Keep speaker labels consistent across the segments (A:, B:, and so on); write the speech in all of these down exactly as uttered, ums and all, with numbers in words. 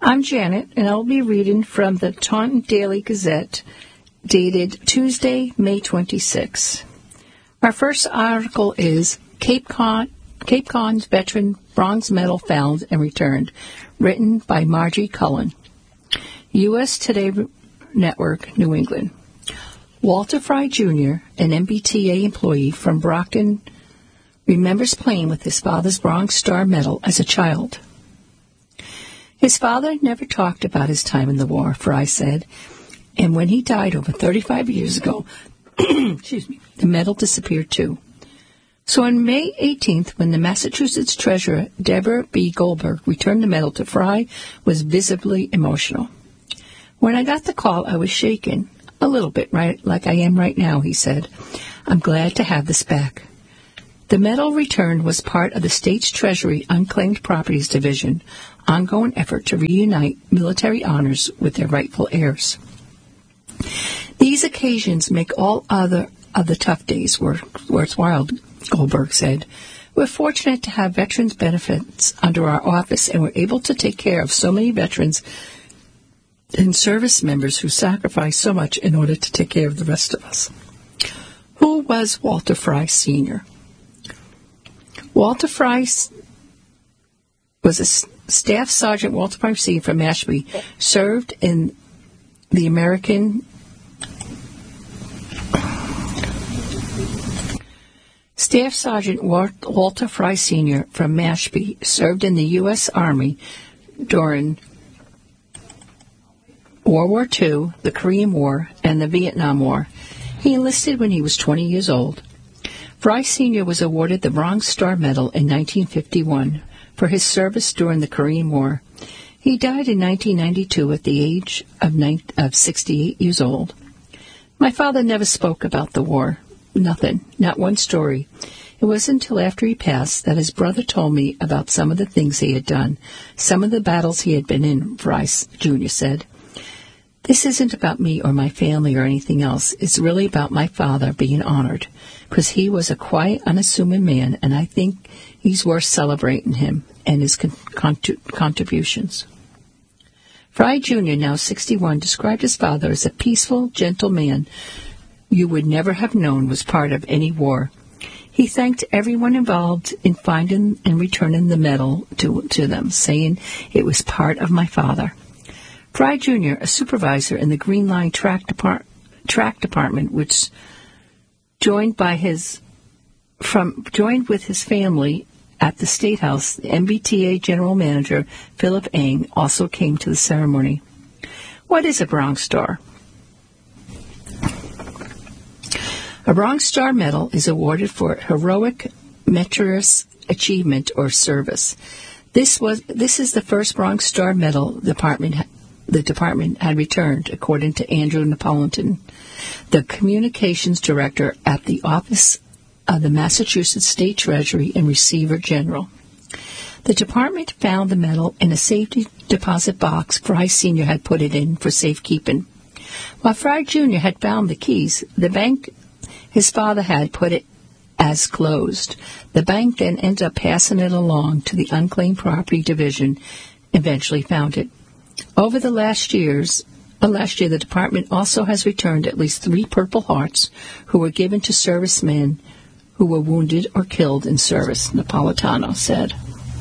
A: I'm Janet, and I'll be reading from the Taunton Daily Gazette, dated Tuesday, May twenty-sixth. Our first article is Cape Cod, Cape Cod's veteran bronze medal found and returned, written by Margie Cullen. U S Today Network, New England. Walter Fry Junior, an M B T A employee from Brockton, remembers playing with his father's Bronze Star Medal as a child. His father never talked about his time in the war, Fry said, and when he died over thirty-five years ago, excuse me, the medal disappeared too. So on May eighteenth, when the Massachusetts treasurer, Deborah B. Goldberg, returned the medal to Fry, was visibly emotional. When I got the call, I was shaken, a little bit, right, like I am right now, he said. I'm glad to have this back. The medal returned was part of the state's Treasury Unclaimed Properties Division, ongoing effort to reunite military honors with their rightful heirs. These occasions make all other of the tough days worthwhile, Goldberg said. We're fortunate to have veterans benefits under our office, and we're able to take care of so many veterans and service members who sacrifice so much in order to take care of the rest of us. Who was Walter Fry Senior? Walter Fry was a Staff Sergeant Walter Fry Senior from Mashpee, served in the American Staff Sergeant Walter Fry Senior from Mashpee served in the U S Army during World War Two, the Korean War, and the Vietnam War. He enlisted when he was twenty years old. Fry Senior was awarded the Bronze Star Medal in nineteen fifty-one for his service during the Korean War. He died in nineteen ninety-two at the age of, nine, of sixty-eight years old. My father never spoke about the war. Nothing. Not one story. It wasn't until after he passed that his brother told me about some of the things he had done, some of the battles he had been in, Fry Junior said. This isn't about me or my family or anything else. It's really about my father being honored, because he was a quiet, unassuming man, and I think he's worth celebrating him and his con- cont- contributions. Fry Junior, now sixty-one, described his father as a peaceful, gentle man you would never have known was part of any war. He thanked everyone involved in finding and returning the medal to, to them, saying, "It was part of my father." Fry Junior, a supervisor in the Green Line track, depart- track department, which joined by his from joined with his family at the State House, the M B T A General Manager Philip Eng also came to the ceremony. What is a Bronze Star? A Bronze Star Medal is awarded for heroic meritorious achievement or service. This was this is the first Bronze Star Medal department the department had returned, according to Andrew Napolitan, the communications director at the Office of the Massachusetts State Treasury and Receiver General. The department found the medal in a safety deposit box Fry Senior had put it in for safekeeping. While Fry Junior had found the keys, the bank his father had put it as closed. The bank then ended up passing it along to the Unclaimed Property Division, eventually found it. Over the last years, uh, last year, the department also has returned at least three Purple Hearts who were given to servicemen who were wounded or killed in service, Napolitano said.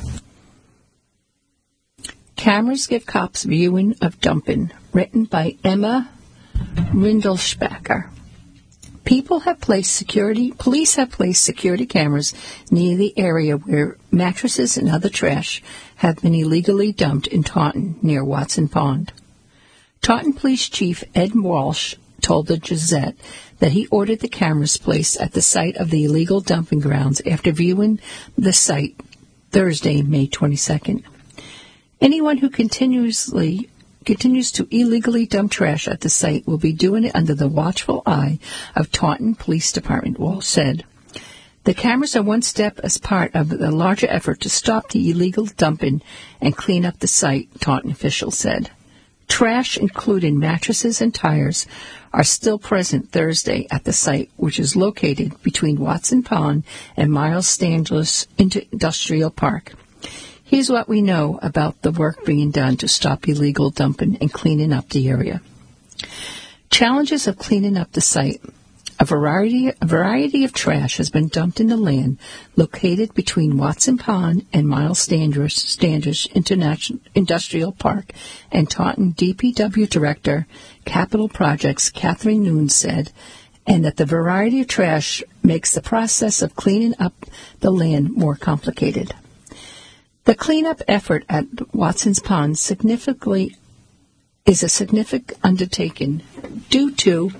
A: Cameras Give Cops Viewing of Dumping, written by Emma Rindelspacher. People have placed security, police have placed security cameras near the area where mattresses and other trash have been illegally dumped in Taunton, near Watson Pond. Taunton Police Chief Ed Walsh told the Gazette that he ordered the cameras placed at the site of the illegal dumping grounds after viewing the site Thursday, May twenty-second. Anyone who continuously continues to illegally dump trash at the site will be doing it under the watchful eye of Taunton Police Department, Walsh said. The cameras are one step as part of the larger effort to stop the illegal dumping and clean up the site, Taunton officials said. Trash, including mattresses and tires, are still present Thursday at the site, which is located between Watson Pond and Miles Standish Industrial Park. Here's what we know about the work being done to stop illegal dumping and cleaning up the area. Challenges of cleaning up the site. A variety, a variety of trash has been dumped in the land located between Watson Pond and Miles Standish, Standish International Industrial Park, and Taunton D P W Director, Capital Projects, Catherine Noon said, and that the variety of trash makes the process of cleaning up the land more complicated. The cleanup effort at Watson's Pond significantly is a significant undertaking due to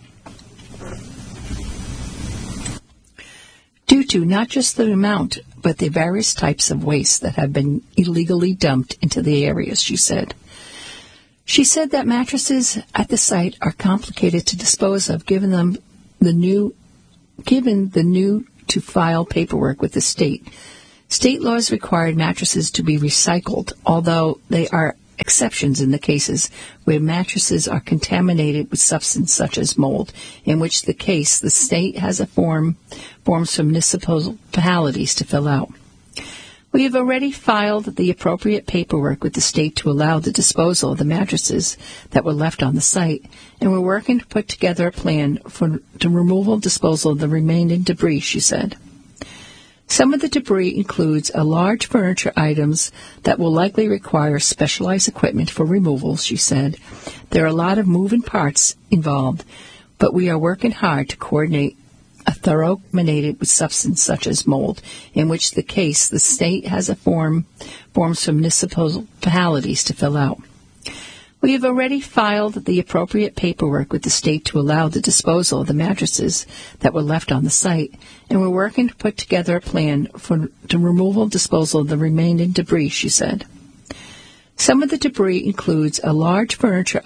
A: due to not just the amount, but the various types of waste that have been illegally dumped into the areas, she said. She said that mattresses at the site are complicated to dispose of, given them the new, given the new to file paperwork with the state. State laws required mattresses to be recycled, although they are exceptions in the cases where mattresses are contaminated with substance such as mold, in which the case the state has a form forms for municipalities to fill out. We have already filed the appropriate paperwork with the state to allow the disposal of the mattresses that were left on the site, and we're working to put together a plan for the removal and disposal of the remaining debris, she said. Some of the debris includes a large furniture items that will likely require specialized equipment for removal, she said. There are a lot of moving parts involved, but we are working hard to coordinate a thorough contaminated with substance such as mold, in which the case the state has a form forms for municipalities to fill out. We have already filed the appropriate paperwork with the state to allow the disposal of the mattresses that were left on the site, and we're working to put together a plan for the removal and disposal of the remaining debris, she said. Some of the debris includes a large furniture